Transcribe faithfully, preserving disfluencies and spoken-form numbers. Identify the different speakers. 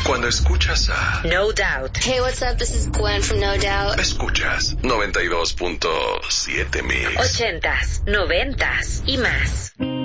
Speaker 1: Cuando escuchas a
Speaker 2: No Doubt.
Speaker 3: Hey, what's up? This is Gwen from No Doubt.
Speaker 1: Escuchas noventa y dos punto siete Mix.
Speaker 2: Ochentas, noventas y más.